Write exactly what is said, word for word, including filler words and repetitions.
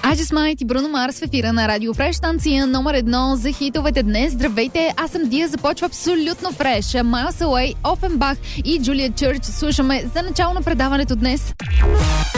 I Just Might и Бруно Марс в ефира на Радио Фреш, станция номер едно за хитовете днес. Здравейте, аз съм Дия, започва абсолютно фреш. Miles Away, Offenbach и Джулия Чърч слушаме за начало на предаването днес.